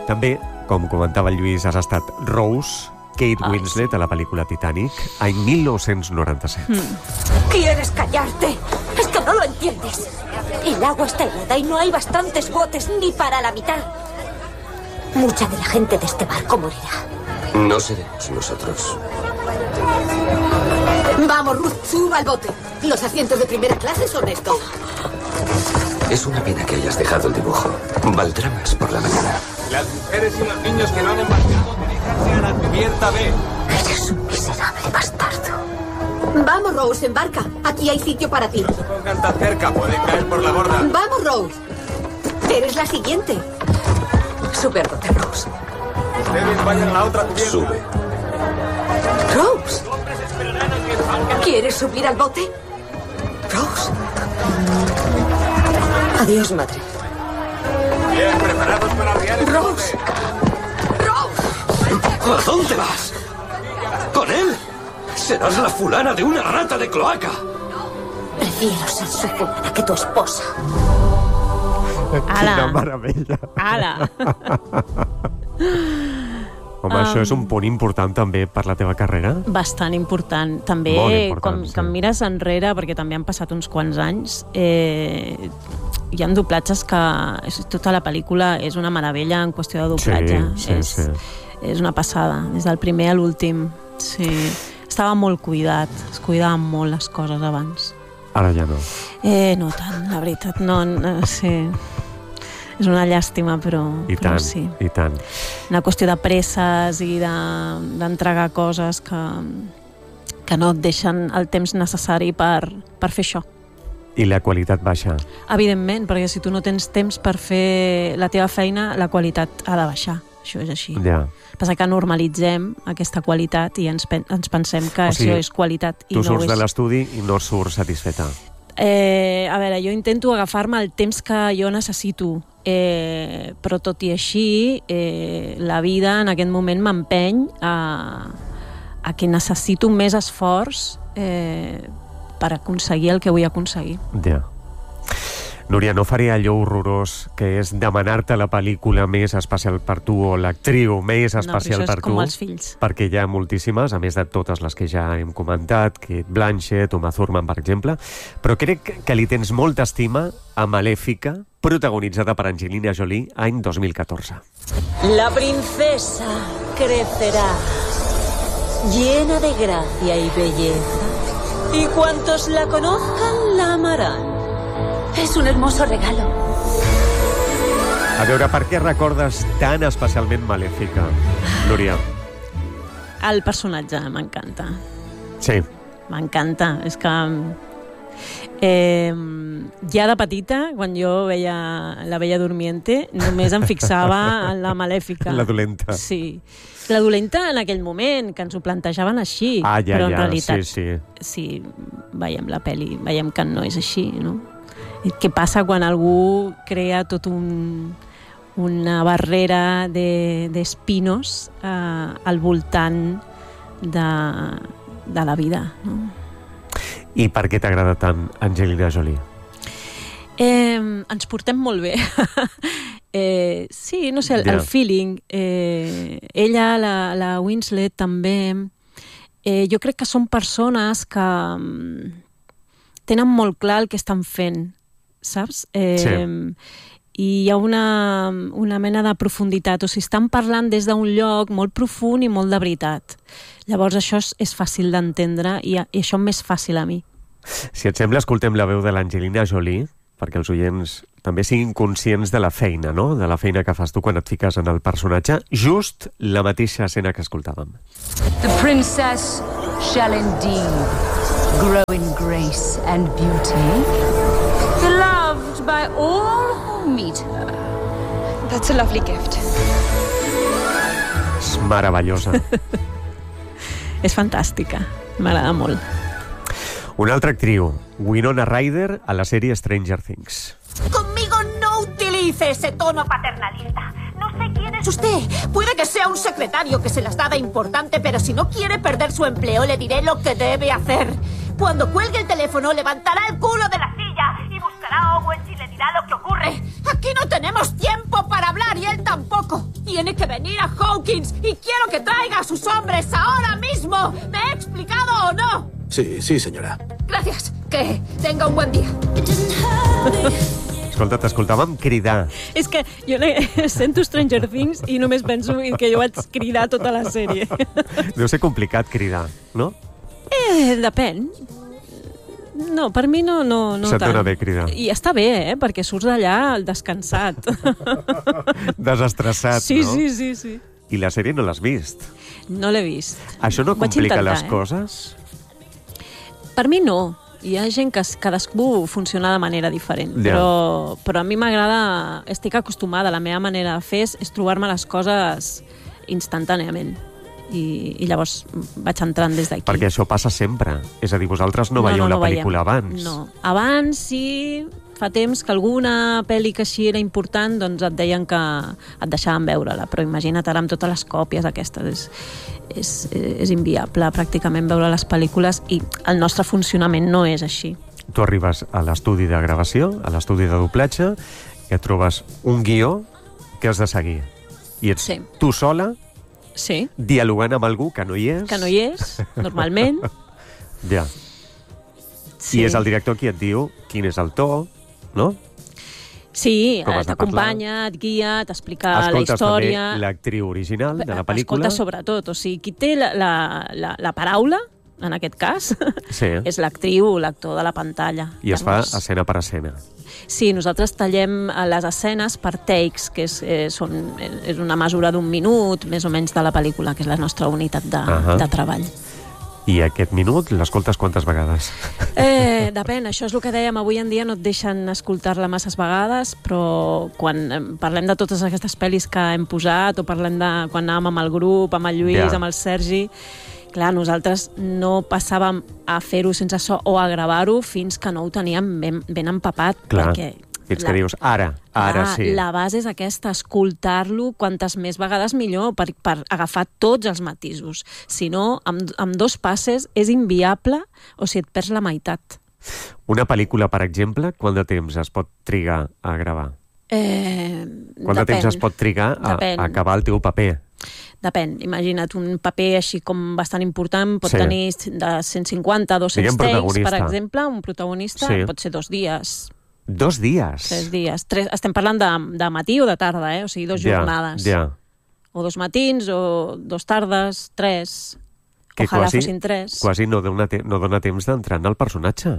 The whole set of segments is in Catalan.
També, com comentava el Lluís, has estat Rose, Kate Winslet, a la pel·lícula Titanic, any 1997. ¿Quieres callarte? Es que no lo entiendes. El agua está helada y no hay bastantes botes ni para la mitad. Mucha de la gente de este barco morirá. No seremos nosotros. Vamos, Ruth, suba al bote. Los asientos de primera clase son estos. Es una pena que hayas dejado el dibujo. Valdrá más por la mañana. Las mujeres y los niños que no han embarcado diríjanse a la cubierta B. Eres un miserable bastardo. Vamos, Rose, embarca. Aquí hay sitio para ti. No se pongan tan cerca, pueden caer por la borda. Vamos, Rose. Eres la siguiente. Sube al bote, Rose. Ustedes vayan a la otra cubierta. Sube. Rose. ¿Quieres subir al bote? Rose. Adiós, madre. Bien, preparados para arriar el Rose. Rose. ¿A dónde vas? ¿Con él? Serás la fulana de una rata de cloaca. Prefiero ser su fulana que tu esposa. Quina meravella. Ala. Home, això és un punt important també per la teva carrera? Bastant important. També, Molt important, sí. quan mires enrere, perquè també han passat uns quants anys, hi ha doblatges que tota la pel·lícula és una meravella en qüestió de doblatge. Sí. És una passada, des del primer a l'últim. Sí. Estava molt cuidat, es cuidaven molt les coses abans. Ara ja no. No tant, la veritat, no, sí. És una llàstima, però sí. I tant. Una qüestió de presses i d'entregar coses que no et deixen el temps necessari per fer això. I la qualitat baixa. Evidentment, perquè si tu no tens temps per fer la teva feina, la qualitat ha de baixar. Això és així. Ja. Passa que normalitzem aquesta qualitat i ens pensem que això és qualitat i no ho és. Tu surts de l'estudi i no surts satisfeta. A veure, jo intento agafar-me el temps que jo necessito, però tot i així la vida en aquest moment m'empeny a que necessito més esforç per aconseguir el que vull aconseguir. Ja. Núria, no faré allò horrorós que és demanar-te la pel·lícula més especial per tu o l'actriu més especial per tu. No, però això és com els fills. Perquè hi ha moltíssimes, a més de totes les que ja hem comentat, Kate Blanchett, Uma Thurman, per exemple, però crec que li tens molta estima a Malèfica, protagonitzada per Angelina Jolie, any 2014. La princesa crecerá, llena de gracia y belleza, y cuantos la conozcan la amarán. Es un hermoso regalo. A veure, per què recordes tan especialment Malèfica, Núria? El personatge m'encanta. Sí. M'encanta. És que ja de petita, quan jo veia La Bella Durmiente, només em fixava en la Malèfica. La dolenta. Sí. La dolenta en aquell moment, que ens ho plantejaven així. Però en realitat, si veiem la pel·li, veiem que no és així, no? Què passa quan algú crea tot una barrera d'espinos al voltant de la vida, no? I per què t'agrada tant Angelina Jolie? Ens portem molt bé. Sí, no sé, el feeling. Ella, la Winslet, també. Jo crec que són persones que tenen molt clar el que estan fent, saps? Sí. I hi ha una mena de profunditat, o sigui, estan parlant des d'un lloc molt profund i molt de veritat. Llavors això és fàcil d'entendre i això m'és fàcil a mi. Si et sembla, escoltem la veu de l'Angelina Jolie, perquè els oients també siguin conscients de la feina, no? De la feina que fas tu quan et fiques en el personatge, just la mateixa escena que escoltàvem. The princess shall indeed grow in grace and beauty, beloved by all who meet her. That's a lovely gift. És meravellosa. És fantàstica, m'agrada molt. Una altra actriu, Winona Ryder, a la sèrie Stranger Things. Conmigo no utilice ese tono paternalista. No sé quién es usted. Puede que sea un secretario que se las da de importante, pero si no quiere perder su empleo, le diré lo que debe hacer. Cuando cuelgue el teléfono, levantará el culo de la silla y buscará a Owens y le dirá lo que ocurre. Aquí no tenemos tiempo para hablar y él tampoco. Y en Hawkins y quiero que traiga a sus hombres ahora mismo. ¿Me he explicado o no? Sí, senyora. Gracias. Que tenga un buen día. Escolta, t'escoltàvem cridar. És que jo sento Stranger Things i només penso que jo vaig cridar tota la sèrie. Deu ser complicat cridar, no? Depèn. No, per mi no Se't tant. dona bé cridar. I està bé, perquè surts d'allà descansat. Desestressat, sí, no? Sí. I la sèrie no l'has vist? No l'he vist. Això no complica les coses? Per mi no. Hi ha gent que cadascú funciona de manera diferent, però a mi m'agrada, estic acostumada, la meva manera de fer és trobar-me les coses instantàniament. I llavors vaig entrant des d'aquí. Perquè això passa sempre. És a dir, vosaltres no veieu la pel·lícula abans. No. Abans sí, fa temps que alguna pel·li que així era important, doncs et deien que et deixaven veure-la, però imagina't ara amb totes les còpies aquestes. És inviable pràcticament veure les pel·lícules i el nostre funcionament no és així. Tu arribes a l'estudi de gravació, a l'estudi de doblatge, i et trobes un guió que has de seguir. I ets tu sola, dialogant amb algú que no hi és. Que no hi és, normalment. Ja. I és el director qui et diu quin és el to, no? Sí, t'acompanya, et guia, t'explica la història. Escoltes també l'actriu original de la pel·lícula. Escoltes sobretot, o sigui, qui té la paraula, en aquest cas, és l'actriu o l'actor de la pantalla. I es fa escena per escena. Sí, nosaltres tallem les escenes per takes, que és una mesura d'1 minut, més o menys, de la pel·lícula, que és la nostra unitat de treball. I aquest minut l'escoltes quantes vegades? Depèn, això és el que dèiem, avui en dia no et deixen escoltar-la masses vegades, però quan parlem de totes aquestes pel·lis que hem posat, o parlem de quan anàvem amb el grup, amb el Lluís, amb el Sergi, clar, nosaltres no passàvem a fer-ho sense so o a gravar-ho fins que no ho teníem ben empapat. Clar, perquè fins que dius, ara sí. La base és aquesta, escoltar-lo quantes més vegades millor per agafar tots els matisos. Si no, amb 2 passes és inviable o si et perds la meitat. Una pel·lícula, per exemple, quant de temps es pot trigar a gravar? Quant de temps es pot trigar a acabar el teu paper? Depèn. Imagina't, un paper així com bastant important pot tenir de 150 a 200 takes, per exemple. Un protagonista pot ser 2 dies. 2 dies? 3 dies. Estem parlant de matí o de tarda, o sigui, 2 jornades. O 2 matins, o 2 tardes, 3. Ojalà fossin 3. Quasi no dona temps d'entrar en el personatge.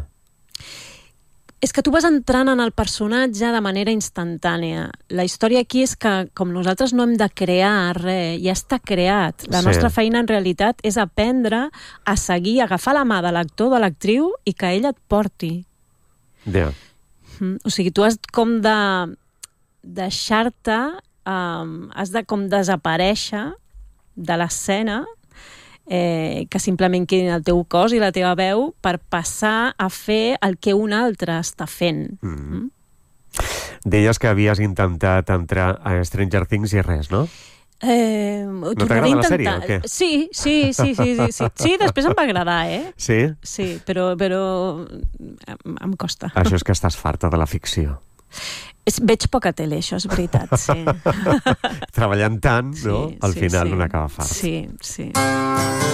És que tu vas entrant en el personatge de manera instantània. La història aquí és que, com nosaltres no hem de crear res, ja està creat. La nostra feina, en realitat, és aprendre a seguir, agafar la mà de l'actor, de l'actriu, i que ell et porti. O sigui, tu has com de deixar-te, has de com desaparèixer de l'escena, que simplement quedin el teu cos i la teva veu per passar a fer el que un altre està fent. Deies que havies intentat entrar a Stranger Things i res, no? No t'agrada la sèrie o què? Sí, després em va agradar, Sí? Sí, però em costa. Això és que estàs farta de la ficció. Veig poca tele, això és veritat, sí. Treballant tant, no? Al final un acaba fart. Sí.